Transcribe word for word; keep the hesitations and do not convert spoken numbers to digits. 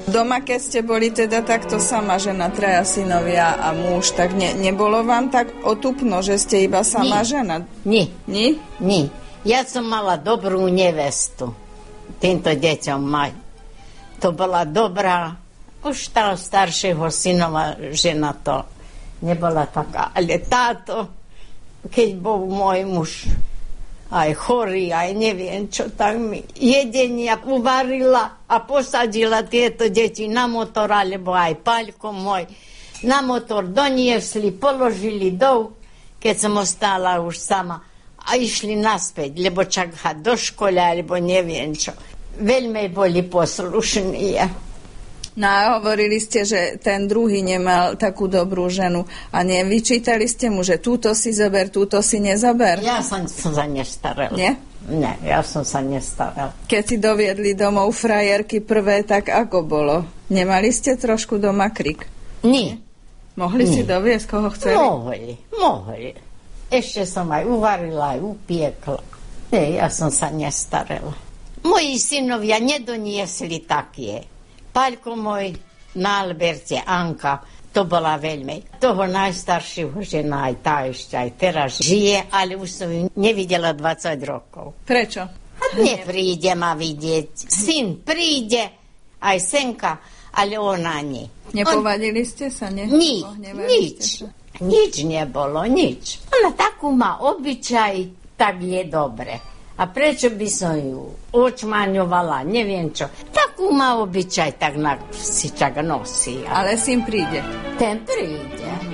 Doma, keď ste boli teda takto sama žena, traja synovia a muž, tak ne, nebolo vám tak otupno, že ste iba sama Nie. žena? Nie. Nie? Nie. Ja som mala dobrú nevestu. Týmto deťom maj. To bola dobrá. Už tá staršieho synova žena to nebola taká. Ale táto, keď bol môj muž aj chorý, aj neviem čo, tak mi jedenia uvarila a posadila tieto deti na motor, alebo aj Paľko môj, na motor doniesli, položili dov, keď som ostala už sama a išli naspäť, lebo čakať do školy, alebo neviem čo. Veľmi boli poslušní. No a hovorili ste, že ten druhý nemal takú dobrú ženu a nevyčítali ste mu, že túto si zober, túto si nezober? Ja som, som sa nestarala. Nie? Nie, ja som sa nestarala. Keď si doviedli domov frajerky prvé, tak ako bolo? Nemali ste trošku doma krik? Nie. Mohli Nie. si doviesť, koho chceli? Mohli, mohli. Ešte som aj uvarila, aj upiekla. Nie, ja som sa nestarala. Moji synovia nedoniesli také. Paľko môj na Alberte, Anka, to bola veľmi. Toho najstaršieho žena, aj tá ešte aj teraz žije, ale už som ju nevidela dvadsať rokov. Prečo? A nepríde ma vidieť. Syn príde, aj Senka, ale ona nie. Nepovadili ste sa? Ne? Nič, Ohnevali nič. ste sa? Nič nebolo, nič. Ona takú má obyčaj, tak je dobre. A prečo by som ju očmaňovala, neviem čo. Takú má obyčaj, tak na si čak nosí. Ale syn príde. Ten príde.